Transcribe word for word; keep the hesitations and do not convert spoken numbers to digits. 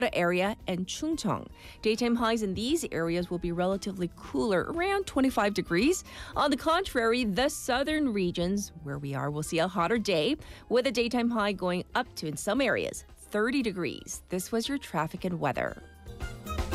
area and Chungcheong. Daytime highs in these areas will be relatively cooler, around twenty-five degrees. On the contrary, the southern regions, where we are, will see a hotter day, with a daytime high going up to, in some areas, thirty degrees. This was your traffic and weather.